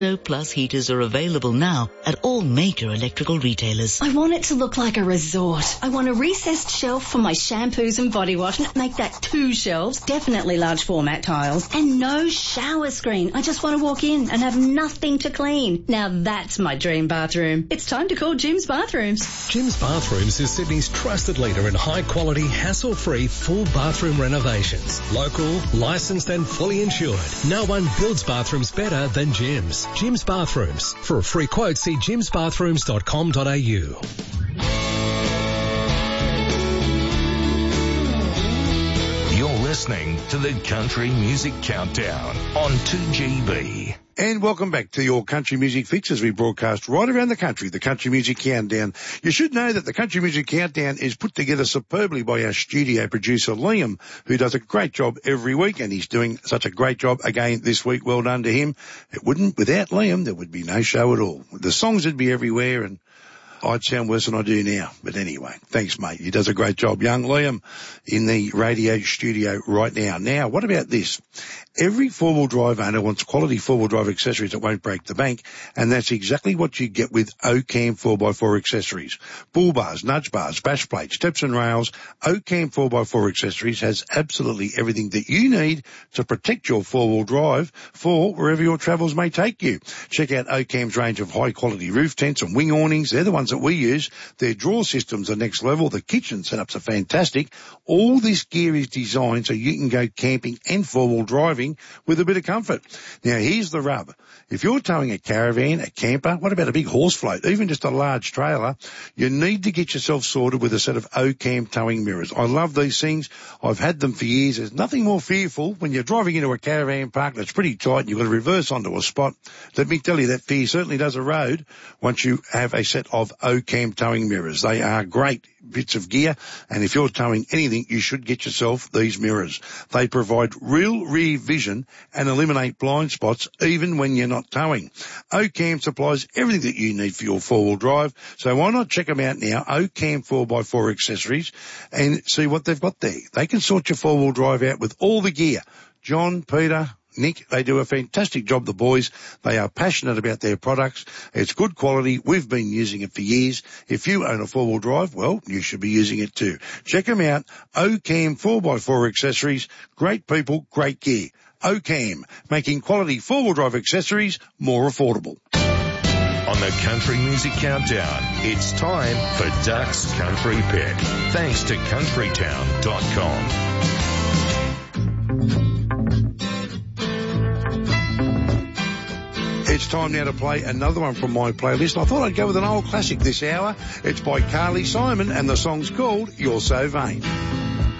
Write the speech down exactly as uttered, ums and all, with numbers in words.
No Plus heaters are available now at all major electrical retailers. I want it to look like a resort. I want a recessed shelf for my shampoos and body wash. Make that two shelves, definitely large format tiles, and no shower screen. I just want to walk in and have nothing to clean. Now that's my dream bathroom. It's time to call Jim's Bathrooms. Jim's Bathrooms is Sydney's trusted leader in high-quality, hassle-free full bathroom renovations. Local, licensed and fully insured. No one builds bathrooms better than Jim's. Jim's Bathrooms. For a free quote, see jims bathrooms dot com dot a u. You're listening to the Country Music Countdown on two G B. And welcome back to your Country Music Fix as we broadcast right around the country, the Country Music Countdown. You should know that the Country Music Countdown is put together superbly by our studio producer, Liam, who does a great job every week, and he's doing such a great job again this week. Well done to him. It wouldn't, without Liam, there would be no show at all. The songs would be everywhere, and I'd sound worse than I do now. But anyway, thanks, mate. He does a great job. Young Liam in the radio studio right now. Now, what about this? Every four-wheel drive owner wants quality four-wheel drive accessories that won't break the bank, and that's exactly what you get with Ocam four by four accessories. Bull bars, nudge bars, bash plates, steps and rails. Ocam four by four accessories has absolutely everything that you need to protect your four-wheel drive for wherever your travels may take you. Check out Ocam's range of high-quality roof tents and wing awnings. They're the ones that we use. Their drawer systems are next level. The kitchen setups are fantastic. All this gear is designed so you can go camping and four-wheel driving with a bit of comfort. Now, here's the rub. If you're towing a caravan, a camper, what about a big horse float, even just a large trailer, you need to get yourself sorted with a set of Ocam towing mirrors. I love these things. I've had them for years. There's nothing more fearful when you're driving into a caravan park that's pretty tight and you've got to reverse onto a spot. Let me tell you, that fear certainly does erode once you have a set of Ocam towing mirrors. They are great bits of gear, and if you're towing anything, you should get yourself these mirrors. They provide real rear vision and eliminate blind spots even when you're not towing. Ocam supplies everything that you need for your four-wheel drive, so why not check them out now, Ocam four by four accessories, and see what they've got there. They can sort your four-wheel drive out with all the gear. John, Peter, Nick, they do a fantastic job, the boys. They are passionate about their products. It's good quality. We've been using it for years. If you own a four-wheel drive, well, you should be using it too. Check them out. Ocam four by four accessories. Great people, great gear. Ocam, making quality four-wheel drive accessories more affordable. On the Country Music Countdown, it's time for Duck's Country Pick. Thanks to country town dot com. It's time now to play another one from my playlist. I thought I'd go with an old classic this hour. It's by Carly Simon and the song's called You're So Vain.